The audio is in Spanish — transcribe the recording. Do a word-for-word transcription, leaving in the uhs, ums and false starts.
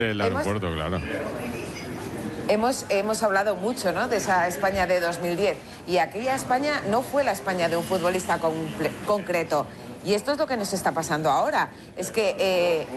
El Hemos- aeropuerto, claro. Hemos, hemos hablado mucho, ¿no?, de esa España de dos mil diez, y aquella España no fue la España de un futbolista comple- concreto. Y esto es lo que nos está pasando ahora. Es que... eh,